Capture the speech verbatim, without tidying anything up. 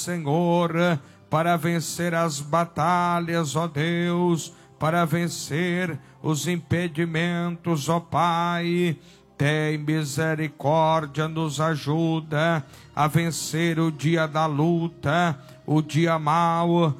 Senhor, para vencer as batalhas, ó Deus, para vencer os impedimentos, ó Pai. Tem misericórdia, nos ajuda a vencer o dia da luta, o dia mau,